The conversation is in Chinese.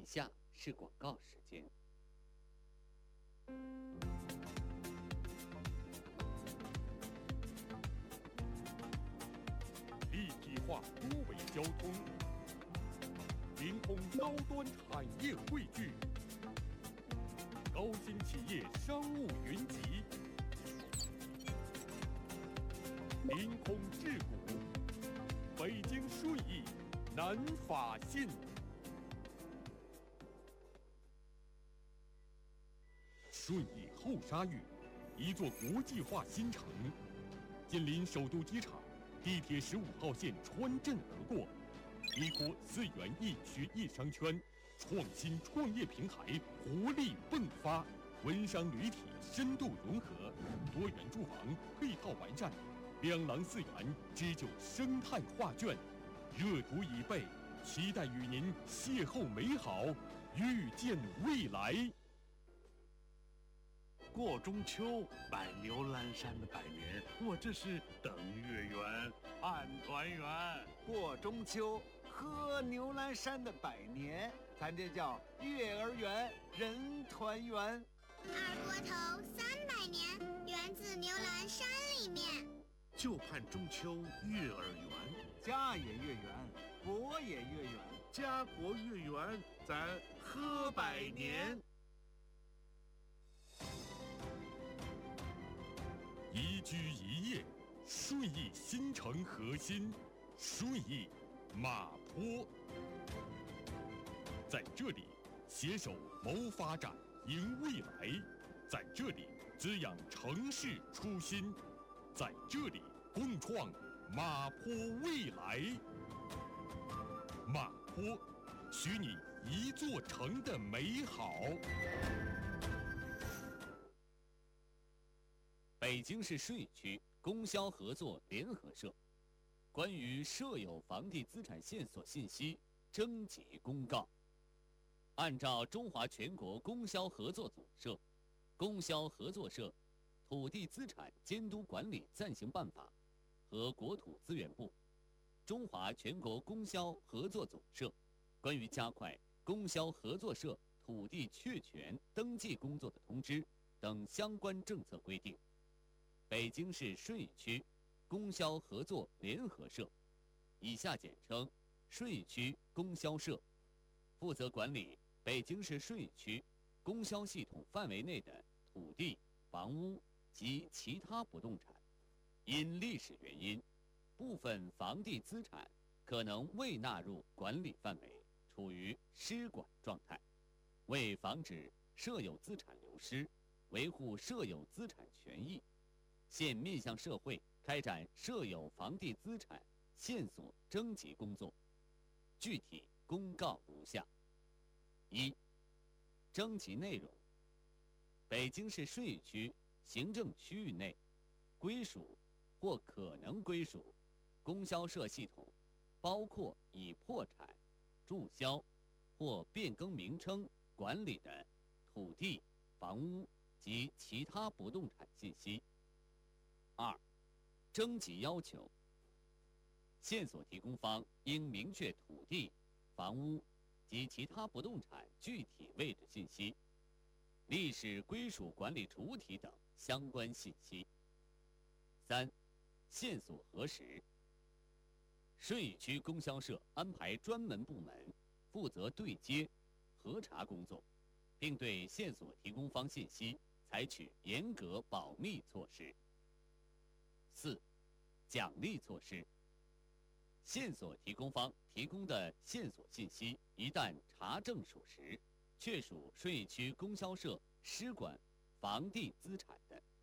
以下是广告时间。 立体化多维交通，灵通高端产业汇聚，高新企业商务云集，凌空智谷，北京顺义南法信。顺义后沙峪，一座国际化新城，紧邻首都机场，地铁15号线穿镇而过，依托4元一区一商圈，创新创业平台活力迸发，文商旅体深度融合，多元住房配套完善，2廊4园织就生态画卷，热土已备，期待与您邂逅美好，遇见未来。 过中秋，拜牛栏山的百年，我这是等月圆，盼团圆。 过中秋，喝牛栏山的百年，咱这叫月儿圆，人团圆。 二锅头300年，源自牛栏山里面。 就盼中秋月儿圆， 家也月圆，国也月圆， 家国月圆，咱喝百年。 宜居宜业，顺义新城核心，顺义马坡。在这里携手谋发展，迎未来；在这里滋养城市初心；在这里共创马坡未来。马坡，许你一座城的美好。 北京市顺义区供销合作联合社关于社有房地资产线索信息征集公告。按照中华全国供销合作总社、供销合作社土地资产监督管理暂行办法和国土资源部、中华全国供销合作总社关于加快供销合作社土地确权登记工作的通知等相关政策规定，北京市顺义区供销合作联合社（以下简称顺义区供销社）负责管理北京市顺义区供销系统范围内的土地、房屋及其他不动产。因历史原因，部分房地资产可能未纳入管理范围，处于失管状态。为防止社有资产流失，维护社有资产权益，现面向社会开展社有房地资产线索征集工作。具体公告如下：一、征集内容：北京市顺义区行政区域内归属或可能归属供销社系统，包括已破产、注销或变更名称管理的土地、房屋及其他不动产信息。二、征集要求：线索提供方应明确土地、房屋及其他不动产具体位置信息、历史归属管理主体等相关信息。三、线索核实：顺义区供销社安排专门部门负责对接、核查工作，并对线索提供方信息采取严格保密措施。四、奖励措施：线索提供方提供的线索信息一旦查证属实，确属顺义区供销社失管房地资产的，